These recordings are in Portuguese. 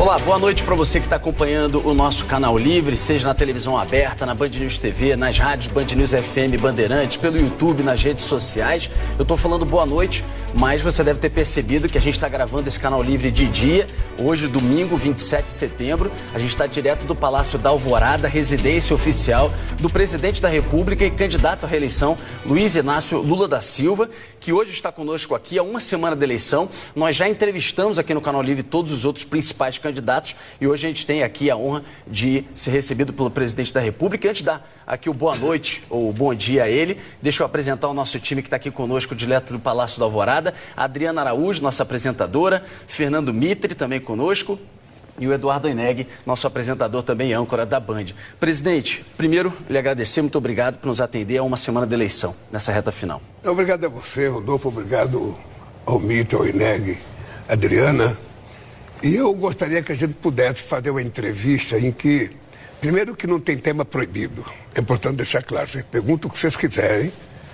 Olá, boa noite para você que está acompanhando o nosso canal Livre, seja na televisão aberta, na Band News TV, nas rádios Band News FM Bandeirantes, pelo YouTube, nas redes sociais. Eu estou falando boa noite, mas você deve ter percebido que a gente está gravando esse canal Livre de dia. Hoje, domingo, 27 de setembro, a gente está direto do Palácio da Alvorada, residência oficial do presidente da República e candidato à reeleição, Luiz Inácio Lula da Silva, que hoje está conosco aqui há uma semana da eleição. Nós já entrevistamos aqui no canal Livre todos os outros principais candidatos e hoje a gente tem aqui a honra de ser recebido pelo presidente da República. E antes de dar aqui o boa noite ou bom dia a ele, deixa eu apresentar o nosso time que está aqui conosco direto do Palácio da Alvorada. Adriana Araújo, nossa apresentadora, Fernando Mitre também conosco e o Eduardo Oineg, nosso apresentador também âncora da Band. Presidente, primeiro lhe agradecer, muito obrigado por nos atender a uma semana de eleição, nessa reta final. Obrigado a você, Rodolfo, obrigado ao Mitre, ao Oineg, Adriana. E eu gostaria que a gente pudesse fazer uma entrevista em que, primeiro que não tem tema proibido, é importante deixar claro, vocês perguntam o que vocês quiserem.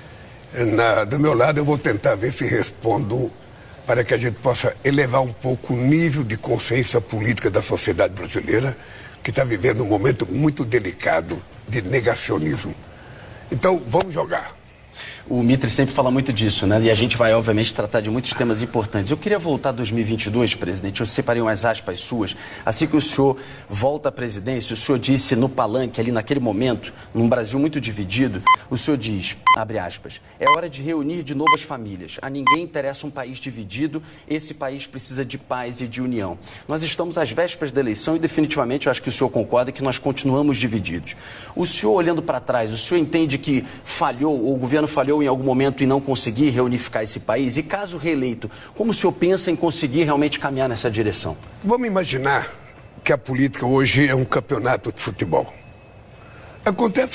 Do meu lado eu vou tentar ver se respondo para que a gente possa elevar um pouco o nível de consciência política da sociedade brasileira, que está vivendo um momento muito delicado de negacionismo. Então, vamos jogar. O Mitre sempre fala muito disso, né? E a gente vai, obviamente, tratar de muitos temas importantes. Eu queria voltar a 2022, presidente. Eu separei umas aspas suas. Assim que o senhor volta à presidência, o senhor disse no palanque, ali naquele momento, num Brasil muito dividido, o senhor diz, abre aspas, é hora de reunir de novo as famílias. A ninguém interessa um país dividido. Esse país precisa de paz e de união. Nós estamos às vésperas da eleição e, definitivamente, eu acho que o senhor concorda que nós continuamos divididos. O senhor, olhando para trás, o senhor entende que falhou, ou o governo falhou em algum momento em não conseguir reunificar esse país? E caso reeleito, como o senhor pensa em conseguir realmente caminhar nessa direção? Vamos imaginar que a política hoje é um campeonato de futebol. Acontece